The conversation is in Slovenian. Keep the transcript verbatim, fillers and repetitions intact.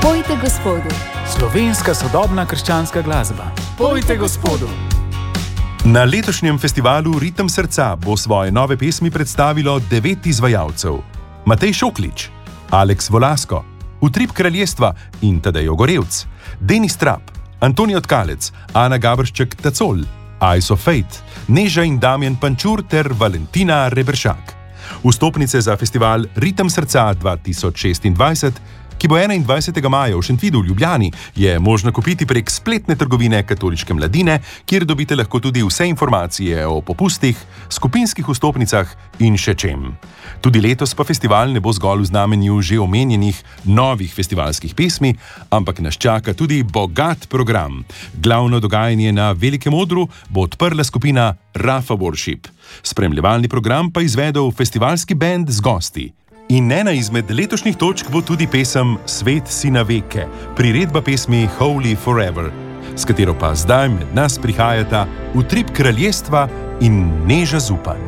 Pojte Gospodu. Slovenska sodobna krščanska glasba. Pojte Gospodu. Na letošnjem festivalu Ritem srca bo svoje nove pesmi predstavilo devet izvajalcev. Matej Šoklič, Aleks Volasko, Utrip kraljestva in Tadej Ogorevc, Denis Trap, Antoni Tkalec, Ana Gabršček-Tacol, Eyes of Fate, Neža in Damjan Pančur ter Valentina Reberšak. Vstopnice za festival Ritem srca dva tisoč šestindvajset, ki bo enaindvajsetega maja v Šentvidu v Ljubljani, je možno kupiti prek spletne trgovine Katoliške mladine, kjer dobite lahko tudi vse informacije o popustih, skupinskih vstopnicah in še čem. Tudi letos pa festival ne bo zgolj v znamenju že omenjenih novih festivalskih pesmi, ampak nas čaka tudi bogat program. Glavno dogajanje na Velikem odru bo odprla skupina Rafa Worship. Spremljevalni program pa izvedel festivalski bend z gosti. In ena izmed letošnjih točk bo tudi pesem Svet si na veke, priredba pesmi Holy Forever, s katero pa zdaj med nas prihajata Utrip kraljestva in Neža Zupan.